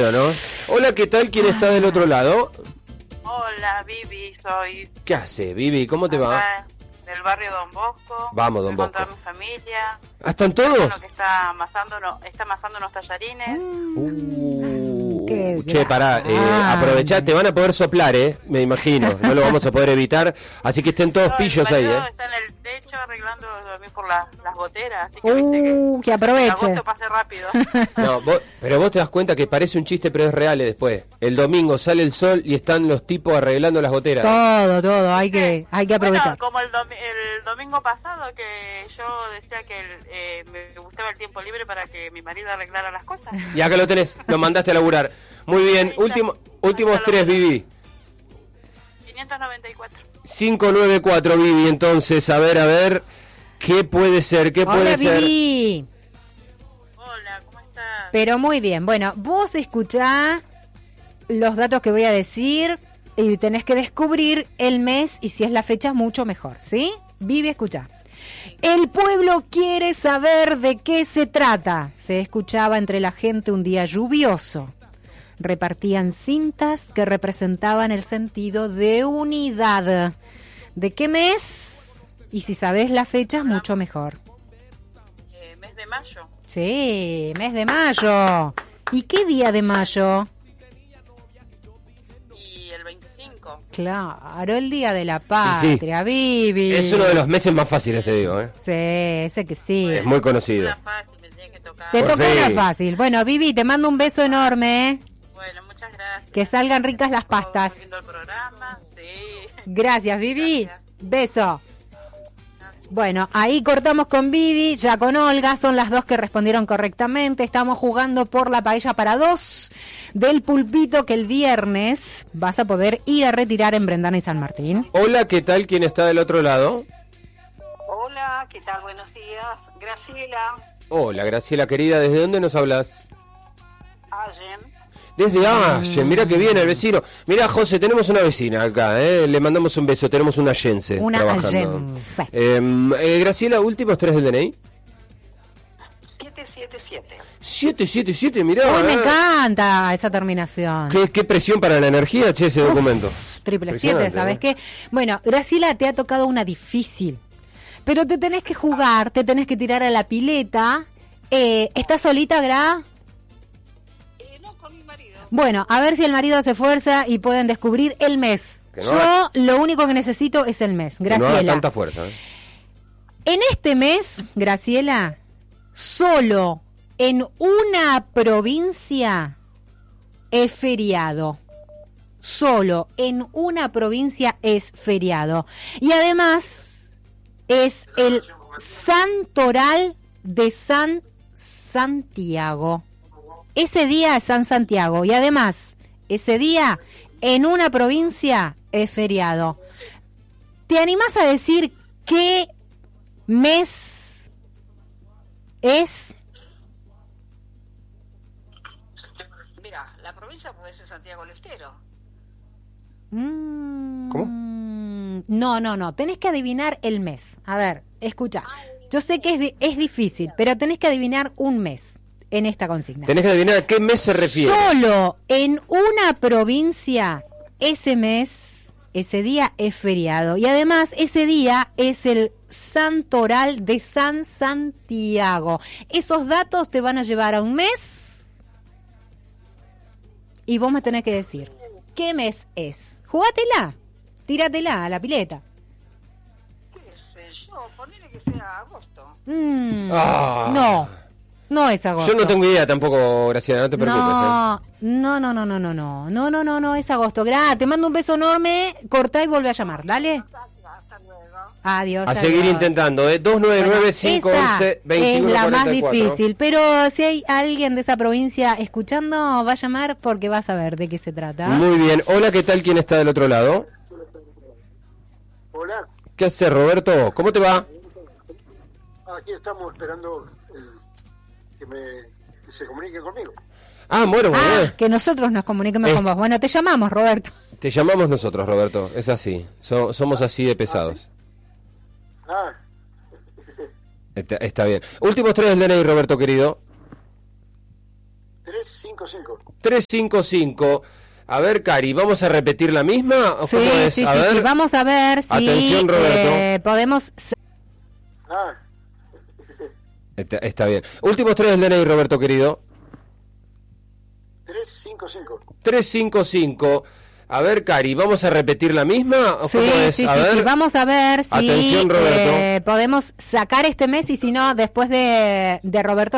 ahora, ¿no? Hola, ¿qué tal? ¿Quién está del otro lado? Hola, Vivi, soy ¿Qué hace, Vivi? ¿Cómo te va? acá del barrio Don Bosco. Vamos, Don Estoy Bosco. con toda mi familia. ¿Están todos? Uno que está amasando unos tallarines. Che, pará, aprovechá, te van a poder soplar, me imagino, no lo vamos a poder evitar, así que estén todos No, pillos mi ahí, marido está en el techo arreglando también por las goteras, así que viste que el aproveche. agosto pase rápido. No, pero vos te das cuenta que parece un chiste, pero es real después. El domingo sale el sol y están los tipos arreglando las goteras. Todo, hay que aprovechar. Bueno, como el domingo pasado que yo decía que me gustaba el tiempo libre para que mi marido arreglara las cosas. Y acá lo tenés, lo mandaste a laburar. Muy bien, últimos tres, Vivi. 594. 594, Vivi, entonces, a ver, ¿qué puede ser? Hola, Vivi. Hola, ¿cómo estás? Pero muy bien, bueno, vos escuchá los datos que voy a decir y tenés que descubrir el mes y si es la fecha mucho mejor, ¿sí? Vivi, escuchá. El pueblo quiere saber de qué se trata. Se escuchaba entre la gente un día lluvioso. Repartían cintas que representaban el sentido de unidad. ¿De qué mes? Y si sabés la fecha, mucho mejor. Mes de mayo. Sí, mes de mayo. ¿Y qué día de mayo? Y el 25. Claro, el día de la patria, Sí. Vivi. Es uno de los meses más fáciles, te digo, Sí, ese que sí. Es muy conocido. Una fácil, me tiene que tocar. Te Por tocó fin. una fácil. Bueno, Vivi, te mando un beso enorme, ¿eh? Bueno, muchas gracias. Que salgan ricas las pastas. Estamos viendo el programa, sí. Gracias, Vivi. Gracias. Beso. Bueno, ahí cortamos con Vivi, ya con Olga, son las dos que respondieron correctamente. Estamos jugando por la paella para dos del pulpito que el viernes vas a poder ir a retirar en Brendana y San Martín. Hola, ¿qué tal? ¿Quién está del otro lado? Hola, ¿qué tal? Buenos días. Graciela, Hola, Graciela, querida, ¿desde dónde nos hablas? Allen. Desde Allen, mira que viene el vecino. Mira, José, tenemos una vecina acá, le mandamos un beso, tenemos una allense Una trabajando. allense. Graciela, últimos tres del DNI. 777. 777, mirá. Uy, me encanta esa terminación. Qué presión para la energía, che, ese documento. Triple 7, Impresionante, ¿sabes ¿no? qué? Bueno, Graciela, te ha tocado una difícil. Pero te tenés que jugar, te tenés que tirar a la pileta. ¿Estás solita, Gra? No, con mi marido. Bueno, a ver si el marido hace fuerza y pueden descubrir el mes. Que no Yo haga- lo único que necesito es el mes. Que no haga Graciela. tanta fuerza. En este mes, Graciela, solo en una provincia es feriado. Solo en una provincia es feriado. Y además es el Santoral de San Santiago. Ese día es San Santiago. Y además, ese día en una provincia es feriado. ¿Te animás a decir qué mes es? Mira, la provincia puede ser Santiago del Estero. ¿Cómo? No. Tenés que adivinar el mes. A ver, escucha. Yo sé que es difícil, pero tenés que adivinar un mes en esta consigna. Tenés que adivinar a qué mes se refiere. Solo en una provincia ese mes, ese día es feriado. Y además ese día es el Santoral de San Santiago. Esos datos te van a llevar a un mes y vos me tenés que decir qué mes es. Jugátela, tíratela a la pileta. ¿Qué sé yo? Ponele que sea agosto. No es agosto. Yo no tengo idea tampoco, Graciela, no te preocupes. No, es agosto. Te mando un beso enorme, cortá y vuelve a llamar, dale. Hasta luego. Adiós. A seguir adiós. intentando, Bueno, 299-511-2144. esa es la más difícil, pero si hay alguien de esa provincia escuchando, va a llamar porque vas a ver de qué se trata. Muy bien. Hola, ¿qué tal? ¿Quién está del otro lado? Hola, ¿Qué haces, Roberto? ¿Cómo te va? aquí estamos esperando que se comunique conmigo. Bueno, Que nosotros nos comuniquemos con vos. Bueno, te llamamos, Roberto. te llamamos nosotros, Roberto. Es así. Somos así de pesados. Ah, Está bien. Últimos tres del DNI, Roberto, querido. 353. 355. 355. A ver, Cari, ¿vamos a repetir la misma? ¿O Sí, cómo es? sí, A sí, ver. sí. Vamos a ver si Atención, Roberto. podemos... Ah, Está bien. Últimos 3 del DNI, Roberto, querido. 355. 355. A ver, Cari, ¿vamos a repetir la misma? ¿O Sí, cómo es? sí, A sí, ver. sí. Vamos a ver si Atención, Roberto. podemos sacar este mes y si no, después de Roberto